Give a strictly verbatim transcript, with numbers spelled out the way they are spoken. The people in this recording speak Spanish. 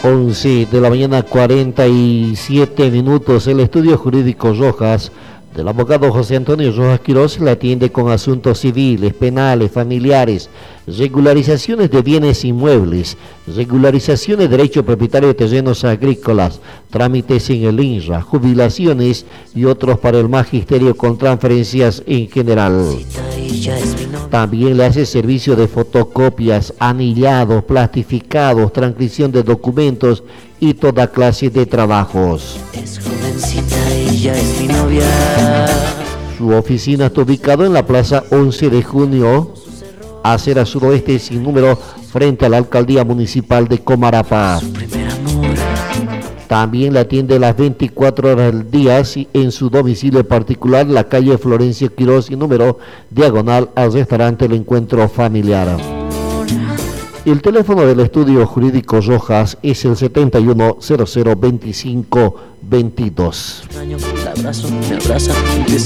once de la mañana, cuarenta y siete minutos. El estudio jurídico Rojas del abogado José Antonio Rojas Quiroz le atiende con asuntos civiles, penales, familiares, regularizaciones de bienes inmuebles, regularizaciones de derecho propietario de terrenos agrícolas, trámites en el INRA, jubilaciones y otros para el magisterio con transferencias en general. También le hace servicio de fotocopias, anillados, plastificados, transcripción de documentos y toda clase de trabajos. Es jovencita, ella es mi novia. Su oficina está ubicada en la plaza once de junio, acera suroeste sin número, frente a la alcaldía municipal de Comarapa. También la atiende las veinticuatro horas del día en su domicilio particular, la calle Florencio Quiroz y número, diagonal al restaurante El Encuentro Familiar. El teléfono del estudio jurídico Rojas es el setenta y uno cero cero veinticinco veintidós.